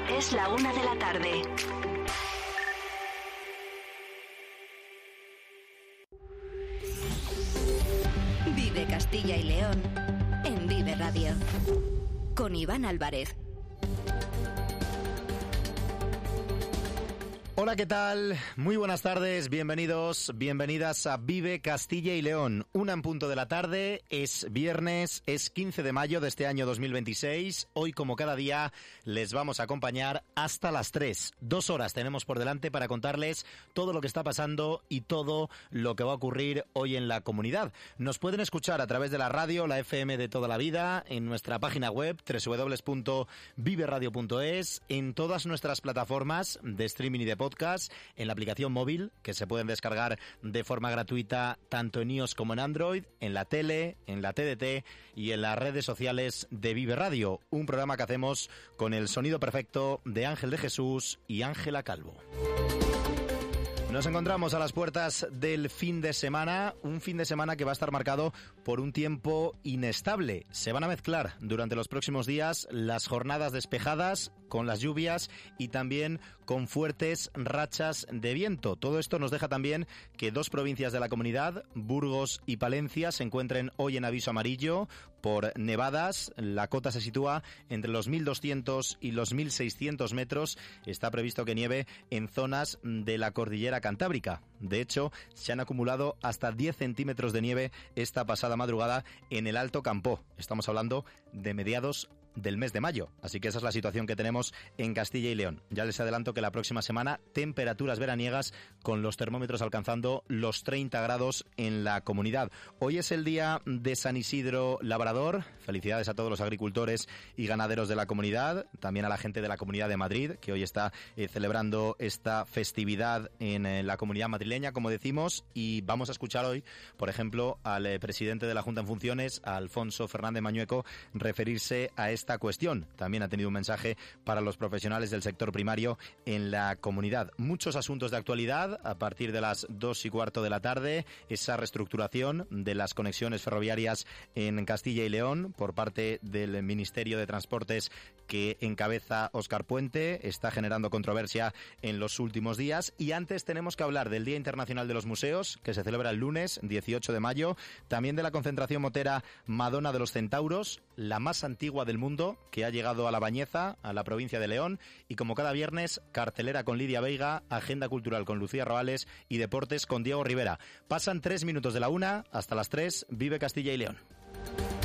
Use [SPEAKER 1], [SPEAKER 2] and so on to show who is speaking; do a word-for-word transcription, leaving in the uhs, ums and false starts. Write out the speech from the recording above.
[SPEAKER 1] Es la una de la tarde.
[SPEAKER 2] Vive Castilla y León en Vive Radio. Con Iván Álvarez.
[SPEAKER 3] Hola, ¿qué tal? Muy buenas tardes, bienvenidos, bienvenidas a Vive Castilla y León. Una en punto de la tarde, es viernes, es quince de mayo de este año dos mil veintiséis. Hoy, como cada día, les vamos a acompañar hasta las tres. Dos horas tenemos por delante para contarles todo lo que está pasando y todo lo que va a ocurrir hoy en la comunidad. Nos pueden escuchar a través de la radio, la F M de toda la vida, en nuestra página web doble u doble u doble u punto vive radio punto es, en todas nuestras plataformas de streaming y de podcast, podcast, en la aplicación móvil que se pueden descargar de forma gratuita tanto en iOS como en Android, en la tele, en la T D T y en las redes sociales de Vive Radio, un programa que hacemos con el sonido perfecto de Ángel de Jesús y Ángela Calvo. Nos encontramos a las puertas del fin de semana, un fin de semana que va a estar marcado por un tiempo inestable. Se van a mezclar durante los próximos días las jornadas despejadas con las lluvias y también con fuertes rachas de viento. Todo esto nos deja también que dos provincias de la comunidad, Burgos y Palencia, se encuentren hoy en aviso amarillo por nevadas. La cota se sitúa entre los mil doscientos y los mil seiscientos metros. Está previsto que nieve en zonas de la cordillera Cantábrica. De hecho, se han acumulado hasta diez centímetros de nieve esta pasada madrugada en el Alto Campó. Estamos hablando de mediados del mes de mayo. Así que esa es la situación que tenemos en Castilla y León. Ya les adelanto que la próxima semana temperaturas veraniegas con los termómetros alcanzando los treinta grados en la comunidad. Hoy es el día de San Isidro Labrador. Felicidades a todos los agricultores y ganaderos de la comunidad. También a la gente de la Comunidad de Madrid, que hoy está eh, celebrando esta festividad en eh, la comunidad madrileña, como decimos. Y vamos a escuchar hoy, por ejemplo, al eh, presidente de la Junta en funciones, a Alfonso Fernández Mañueco, referirse a esta esta cuestión. También ha tenido un mensaje para los profesionales del sector primario en la comunidad. Muchos asuntos de actualidad a partir de las dos y cuarto de la tarde. Esa reestructuración de las conexiones ferroviarias en Castilla y León por parte del Ministerio de Transportes que encabeza Óscar Puente está generando controversia en los últimos días. Y antes tenemos que hablar del Día Internacional de los Museos, que se celebra el lunes dieciocho de mayo. También de la concentración motera Madonna de los Centauros, la más antigua del mundo, que ha llegado a La Bañeza, a la provincia de León. Y como cada viernes, cartelera con Lidia Veiga, agenda cultural con Lucía Roales y deportes con Diego Rivera. Pasan tres minutos de la una, hasta las tres, Vive Castilla y León.